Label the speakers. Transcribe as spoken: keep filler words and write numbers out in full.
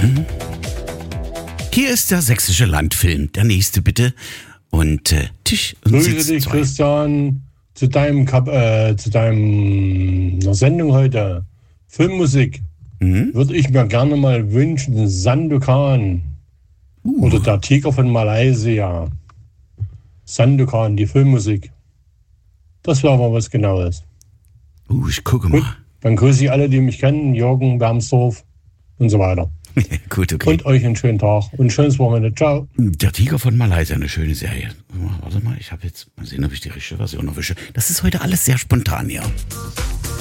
Speaker 1: Mhm. Hier ist der sächsische Landfilm. Der nächste bitte. Und äh, Tisch und
Speaker 2: Grüße
Speaker 1: Sitz
Speaker 2: dich,
Speaker 1: zwei.
Speaker 2: Christian, zu deinem, Kap äh, zu deinem einer Sendung heute. Filmmusik.
Speaker 1: Mhm.
Speaker 2: Würde ich mir gerne mal wünschen, Sandokan.
Speaker 1: Uh.
Speaker 2: Oder der Tiger von Malaysia. Sandokan, die Filmmusik. Das wäre mal was Genaues.
Speaker 1: Uh, ich gucke
Speaker 2: Gut,
Speaker 1: mal.
Speaker 2: dann grüße ich alle, die mich kennen. Jürgen, Bermsdorf und so weiter.
Speaker 1: Gut, okay.
Speaker 2: Und euch einen schönen Tag und ein schönes Wochenende. Ciao.
Speaker 1: Der Tiger von Malaysia, eine schöne Serie. Warte mal, ich habe jetzt, mal sehen, ob ich die richtige Version erwische. Das ist heute alles sehr spontan hier.